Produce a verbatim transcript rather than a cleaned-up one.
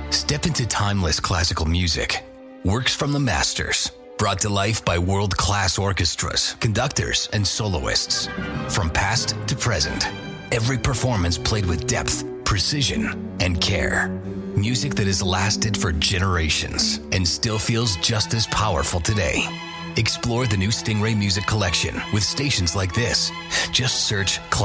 Step into timeless classical music. Works from the masters. Brought to life by world-class orchestras, conductors, and soloists. From past to present, every performance played with depth, precision, and care. Music that has lasted for generations and still feels just as powerful today. Explore the new Stingray Music Collection with stations like this. Just search